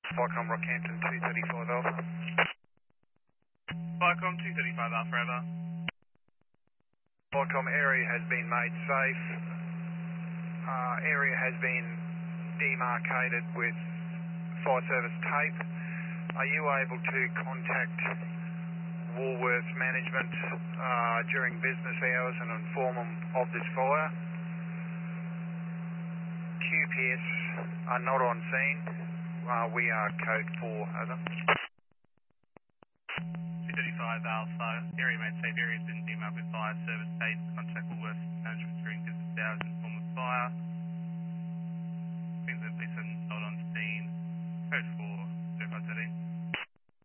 Vicom Rockhampton 235 Alpha. Vicom 235 Alpha Ever. Vicom area has been made safe. Area has been demarcated with fire service tape. Are you able to contact Woolworths management during business hours and inform them of this fire? QPS are not on scene. We are code 4, over. 235 Alpha. Area made safe. Area has been demarcated with fire service tape. Contact Woolworths management during business hours and inform of fire. Queensland Police are not on scene. Code 4, 0513.